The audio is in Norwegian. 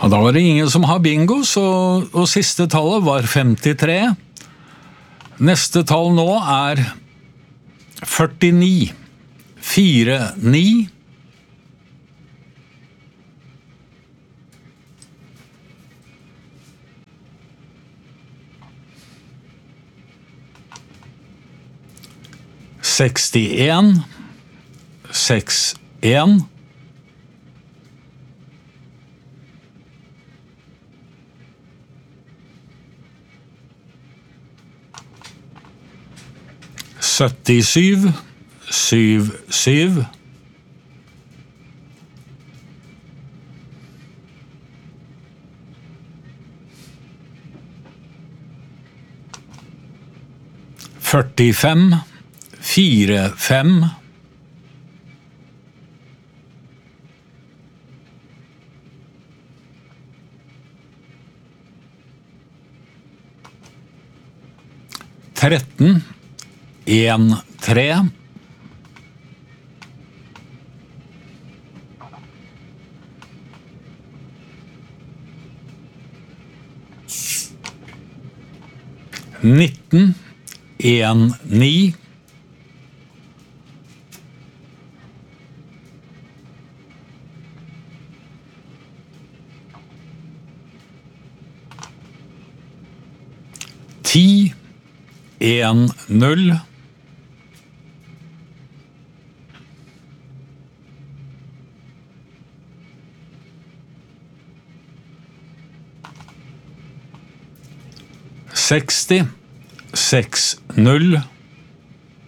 Ja, da var det ingen som har bingo, og siste tallet var 53. Neste tall nå er 49. 49. 61. 61. 77. 77. 45. 45. 13. 1, 3. 19. 1, 9. 10. 1, 0. 60. 6, 0.